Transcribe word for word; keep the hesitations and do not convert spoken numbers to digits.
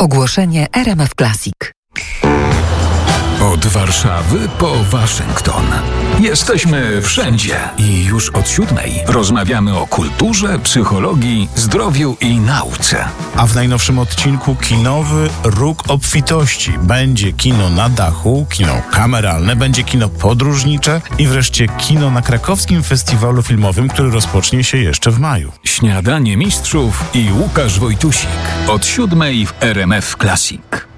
Ogłoszenie R M F Classic. Od Warszawy po Waszyngton. Jesteśmy wszędzie i już od siódmej rozmawiamy o kulturze, psychologii, zdrowiu i nauce. A w najnowszym odcinku kinowy róg obfitości. Będzie kino na dachu, kino kameralne, będzie kino podróżnicze i wreszcie kino na krakowskim festiwalu filmowym, który rozpocznie się jeszcze w maju. Śniadanie mistrzów i Łukasz Wojtusik. Od siódmej w R M F Classic.